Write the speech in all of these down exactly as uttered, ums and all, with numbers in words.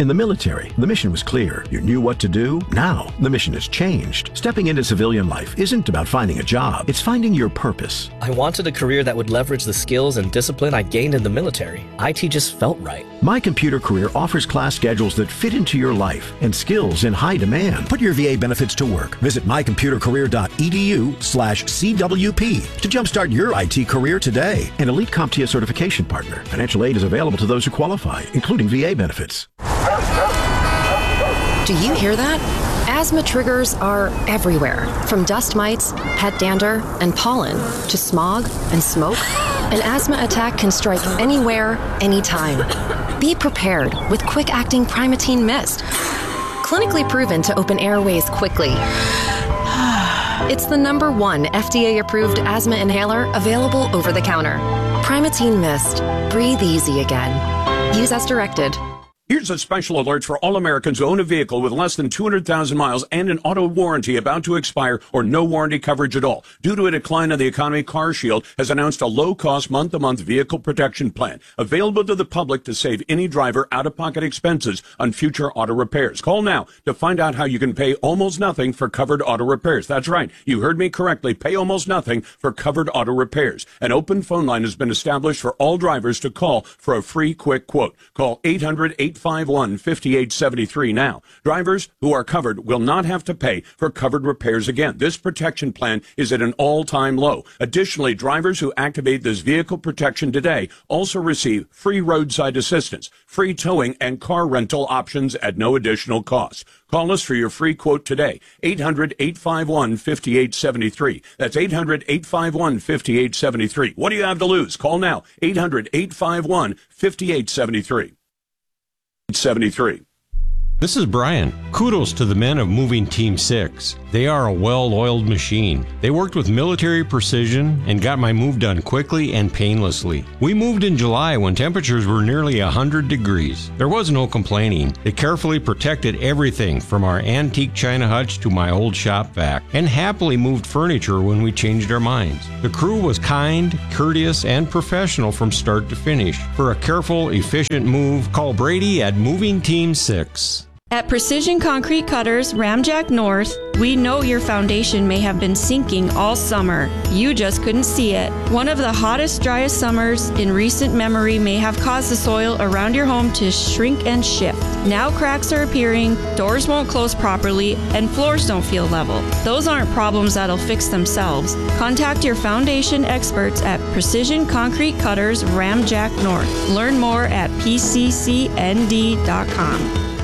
In the military, the mission was clear. You knew what to do. Now, the mission has changed. Stepping into civilian life isn't about finding a job. It's finding your purpose. I wanted a career that would leverage the skills and discipline I gained in the military. I T just felt right. My Computer Career offers class schedules that fit into your life and skills in high demand. Put your V A benefits to work. Visit my computer career dot e d u slash C W P to jumpstart your I T career today. An Elite CompTIA certification partner. Financial aid is available to those who qualify, including V A benefits. Do you hear that? Asthma triggers are everywhere, from dust mites, pet dander, and pollen, to smog and smoke. An asthma attack can strike anywhere, anytime. Be prepared with quick-acting Primatene Mist. Clinically proven to open airways quickly. It's the number one F D A-approved asthma inhaler available over the counter. Primatene Mist. Breathe easy again. Use as directed. Here's a special alert for all Americans who own a vehicle with less than two hundred thousand miles and an auto warranty about to expire or no warranty coverage at all. Due to a decline of the economy, CarShield has announced a low-cost month-to-month vehicle protection plan available to the public to save any driver out-of-pocket expenses on future auto repairs. Call now to find out how you can pay almost nothing for covered auto repairs. That's right. You heard me correctly. Pay almost nothing for covered auto repairs. An open phone line has been established for all drivers to call for a free quick quote. Call eight hundred, eight five one, five eight seven three now. Drivers who are covered will not have to pay for covered repairs again. This protection plan is at an all-time low. Additionally, drivers who activate this vehicle protection today also receive free roadside assistance, free towing, and car rental options at no additional cost. Call us for your free quote today. eight hundred, eight five one, five eight seven three. That's eight hundred, eight five one, five eight seven three. What do you have to lose? Call now. eight hundred, eight five one, five eight seven three. seventy-three. This is Brian. Kudos to the men of Moving Team six. They are a well-oiled machine. They worked with military precision and got my move done quickly and painlessly. We moved in July when temperatures were nearly one hundred degrees. There was no complaining. They carefully protected everything from our antique china hutch to my old shop vac, and happily moved furniture when we changed our minds. The crew was kind, courteous, and professional from start to finish. For a careful, efficient move, call Brady at Moving Team six. At Precision Concrete Cutters, Ramjack North, we know your foundation may have been sinking all summer. You just couldn't see it. One of the hottest, driest summers in recent memory may have caused the soil around your home to shrink and shift. Now cracks are appearing, doors won't close properly, and floors don't feel level. Those aren't problems that'll fix themselves. Contact your foundation experts at Precision Concrete Cutters, Ramjack North. Learn more at P C C N D dot com.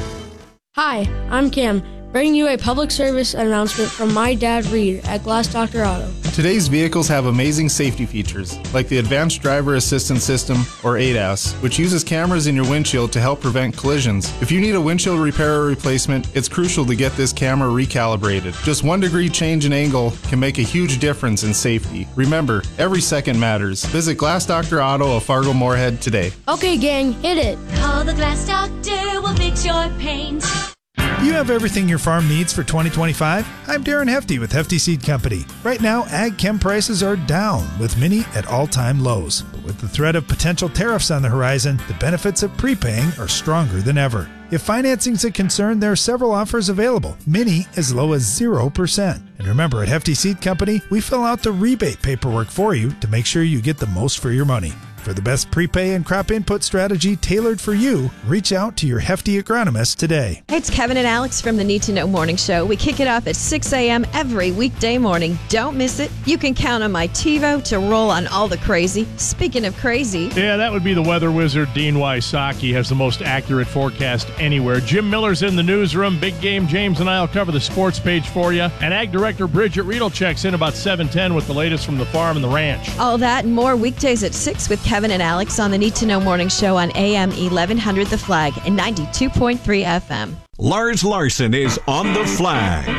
Hi, I'm Cam, bringing you a public service announcement from my dad, Reed, at Glass Doctor Auto. Today's vehicles have amazing safety features, like the Advanced Driver Assistance System, or A D A S, which uses cameras in your windshield to help prevent collisions. If you need a windshield repair or replacement, it's crucial to get this camera recalibrated. Just one degree change in angle can make a huge difference in safety. Remember, every second matters. Visit Glass Doctor Auto of Fargo Moorhead today. Okay, gang, hit it. Call the Glass Doctor, we'll fix your paint. You have everything your farm needs for twenty twenty-five? I'm Darren Hefty with Hefty Seed Company. Right now, ag chem prices are down, with many at all-time lows. But with the threat of potential tariffs on the horizon, the benefits of prepaying are stronger than ever. If financing's a concern, there are several offers available, many as low as zero percent. And remember, at Hefty Seed Company, we fill out the rebate paperwork for you to make sure you get the most for your money. For the best prepay and crop input strategy tailored for you, reach out to your Hefty agronomist today. Hey, it's Kevin and Alex from the Need to Know Morning Show. We kick it off at six a.m. every weekday morning. Don't miss it. You can count on my TiVo to roll on all the crazy. Speaking of crazy. Yeah, that would be the weather wizard, Dean Wysocki, has the most accurate forecast anywhere. Jim Miller's in the newsroom. Big Game James and I will cover the sports page for you. And Ag Director Bridget Riedel checks in about seven ten with the latest from the farm and the ranch. All that and more weekdays at six with Kevin and Alex on the Need to Know Morning Show on A M eleven hundred The Flag and ninety-two point three F M. Lars Larson is on the flag.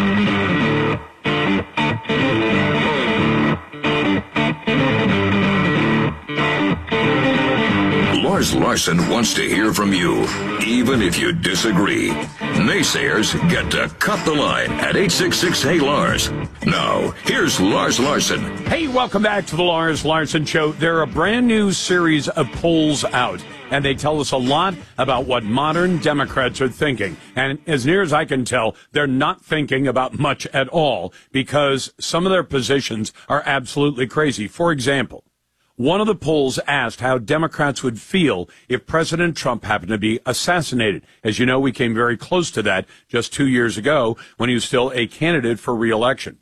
Lars Larson wants to hear from you, even if you disagree. Naysayers get to cut the line at eight six six, hey Lars. Now, here's Lars Larson. Hey, welcome back to the Lars Larson Show. There are a brand new series of polls out, and they tell us a lot about what modern Democrats are thinking. And as near as I can tell, they're not thinking about much at all, because some of their positions are absolutely crazy. For example, one of the polls asked how Democrats would feel if President Trump happened to be assassinated. As you know, we came very close to that just two years ago when he was still a candidate for re-election.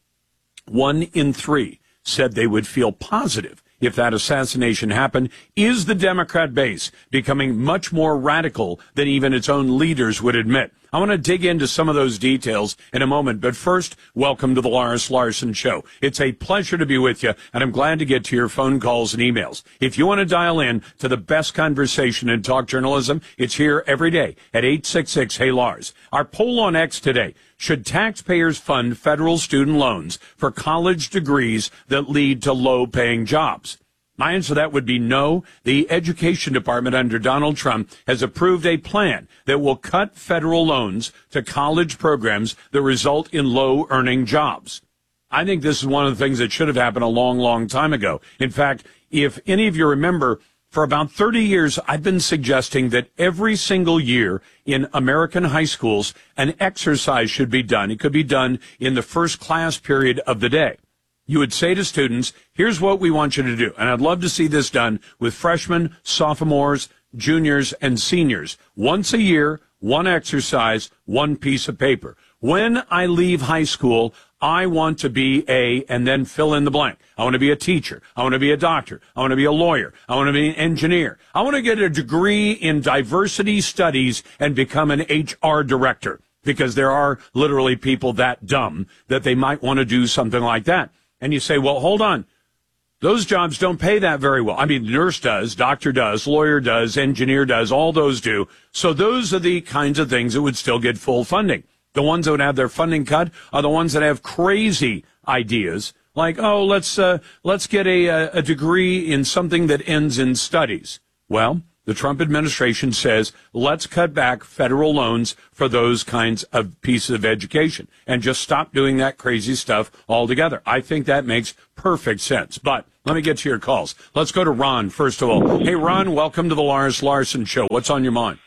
One in three said they would feel positive if that assassination happened. Is the Democrat base becoming much more radical than even its own leaders would admit? I want to dig into some of those details in a moment, but first, welcome to the Loris Larson Show. It's a pleasure to be with you, and I'm glad to get to your phone calls and emails. If you want to dial in to the best conversation in talk journalism, it's here every day at eight six six, hey Lars. Our poll on X today: should taxpayers fund federal student loans for college degrees that lead to low-paying jobs? My answer to that would be no. The Education Department under Donald Trump has approved a plan that will cut federal loans to college programs that result in low-earning jobs. I think this is one of the things that should have happened a long, long time ago. In fact, if any of you remember, for about thirty years, I've been suggesting that every single year in American high schools, an exercise should be done. It could be done in the first class period of the day. You would say to students, here's what we want you to do. And I'd love to see this done with freshmen, sophomores, juniors, and seniors. Once a year, one exercise, one piece of paper. When I leave high school, I want to be a, and then fill in the blank. I want to be a teacher. I want to be a doctor. I want to be a lawyer. I want to be an engineer. I want to get a degree in diversity studies and become an H R director, because there are literally people that dumb that they might want to do something like that. And you say, well, hold on. Those jobs don't pay that very well. I mean, nurse does, doctor does, lawyer does, engineer does, all those do. So those are the kinds of things that would still get full funding. The ones that would have their funding cut are the ones that have crazy ideas, like, oh, let's uh, let's get a, a degree in something that ends in studies. Well, the Trump administration says, let's cut back federal loans for those kinds of pieces of education and just stop doing that crazy stuff altogether. I think that makes perfect sense. But let me get to your calls. Let's go to Ron, first of all. Hey, Ron, welcome to the Lars Larson Show. What's on your mind?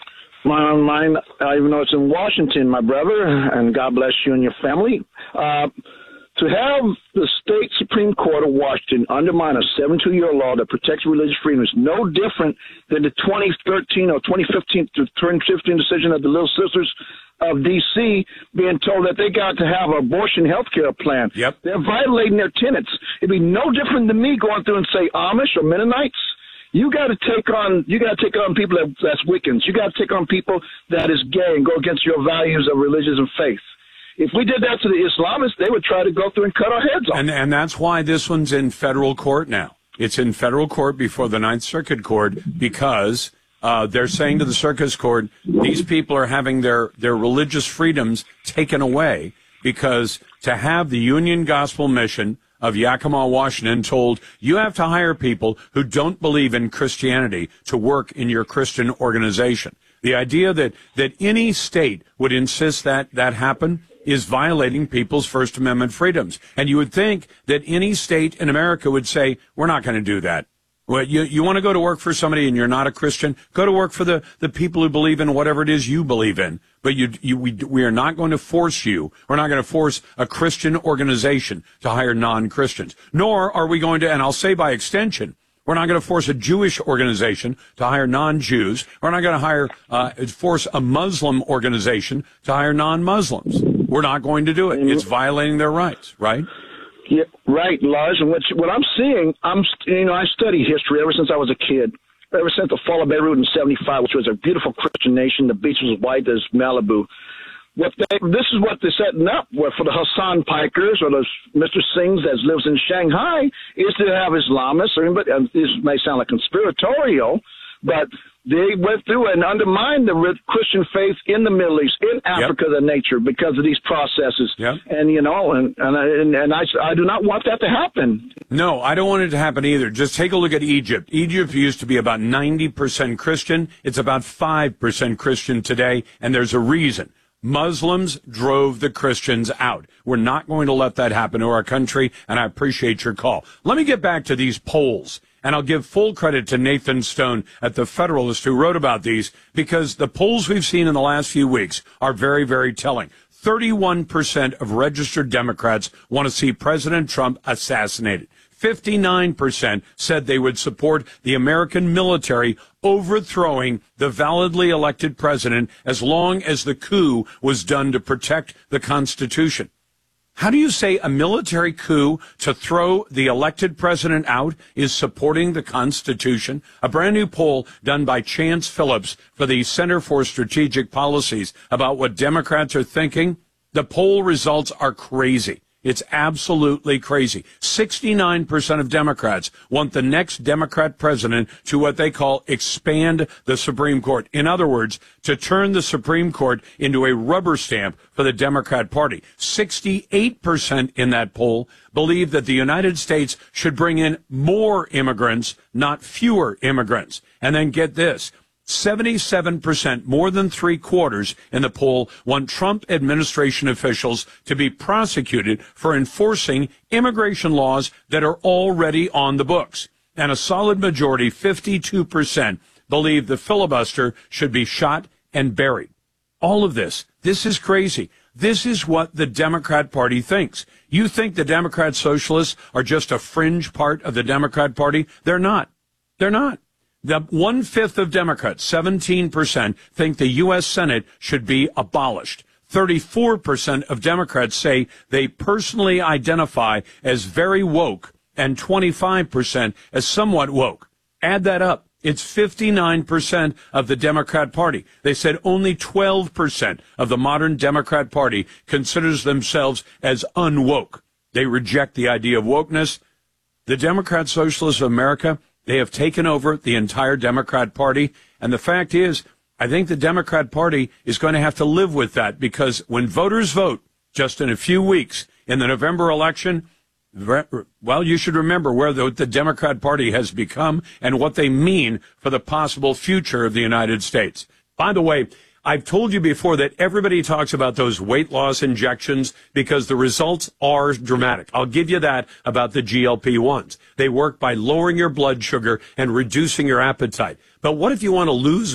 My mind, uh, even though it's in Washington, my brother, and God bless you and your family. Uh, To have the state Supreme Court of Washington undermine a seventy-two-year law that protects religious freedom is no different than the twenty thirteen or twenty fifteen to twenty fifteen decision of the Little Sisters of D C being told that they got to have an abortion health care plan. Yep. They're violating their tenets. It'd be no different than me going through and say Amish or Mennonites. You got to take on you got to take on people that, that's Wiccans. You got to take on people that is gay and go against your values of religion and faith. If we did that to the Islamists, they would try to go through and cut our heads off. And, and that's why this one's in federal court now. It's in federal court before the Ninth Circuit Court, because uh, they're saying to the Circuit Court, these people are having their, their religious freedoms taken away, because to have the Union Gospel Mission of Yakima, Washington, told you have to hire people who don't believe in Christianity to work in your Christian organization. The idea that, that any state would insist that that happen is violating people's First Amendment freedoms. And you would think that any state in America would say, we're not going to do that. Well, you, you want to go to work for somebody and you're not a Christian, go to work for the, the people who believe in whatever it is you believe in. But you, you, we, we are not going to force you. We're not going to force a Christian organization to hire non-Christians. Nor are we going to, and I'll say by extension, we're not going to force a Jewish organization to hire non-Jews. We're not going to hire, uh, force a Muslim organization to hire non-Muslims. We're not going to do it. It's violating their rights, right? Yeah, right, Lars. And what, what I'm seeing, I'm, you know, I studied history ever since I was a kid. Ever since the fall of Beirut in seventy-five, which was a beautiful Christian nation, the beach was white as Malibu. What they, this is what they're setting up for the Hassan Pikers or the Mister Singhs that lives in Shanghai, is to have Islamists, or anybody, and this may sound like conspiratorial, but they went through and undermined the Christian faith in the Middle East, in Africa, yep. the nature, because of these processes. Yep. And, you know, and, and, and, and I, I do not want that to happen. No, I don't want it to happen either. Just take a look at Egypt. Egypt used to be about ninety percent Christian. It's about five percent Christian today, and there's a reason. Muslims drove the Christians out. We're not going to let that happen to our country, and I appreciate your call. Let me get back to these polls. And I'll give full credit to Nathan Stone at The Federalist who wrote about these, because the polls we've seen in the last few weeks are very, very telling. thirty-one percent of registered Democrats want to see President Trump assassinated. fifty-nine percent said they would support the American military overthrowing the validly elected president as long as the coup was done to protect the Constitution. How do you say a military coup to throw the elected president out is supporting the Constitution? A brand new poll done by Chance Phillips for the Center for Strategic Policies about what Democrats are thinking. The poll results are crazy. It's absolutely crazy. sixty-nine percent of Democrats want the next Democrat president to what they call expand the Supreme Court. In other words, to turn the Supreme Court into a rubber stamp for the Democrat Party. sixty-eight percent in that poll believe that the United States should bring in more immigrants, not fewer immigrants. And then get this. seventy-seven percent, more than three quarters in the poll, want Trump administration officials to be prosecuted for enforcing immigration laws that are already on the books. And a solid majority, fifty-two percent, believe the filibuster should be shot and buried. All of this, this is crazy. This is what the Democrat Party thinks. You think the Democrat Socialists are just a fringe part of the Democrat Party? They're not. They're not. The one-fifth of Democrats, seventeen percent, think the U S Senate should be abolished. thirty-four percent of Democrats say they personally identify as very woke, and twenty-five percent as somewhat woke. Add that up. It's fifty-nine percent of the Democrat Party. They said only twelve percent of the modern Democrat Party considers themselves as unwoke. They reject the idea of wokeness. The Democrat Socialists of America, they have taken over the entire Democrat Party. And the fact is, I think the Democrat Party is going to have to live with that, because when voters vote just in a few weeks in the November election, well, you should remember where the, the Democrat Party has become and what they mean for the possible future of the United States. By the way, I've told you before that everybody talks about those weight loss injections because the results are dramatic. I'll give you that about the G L P ones. They work by lowering your blood sugar and reducing your appetite. But what if you want to lose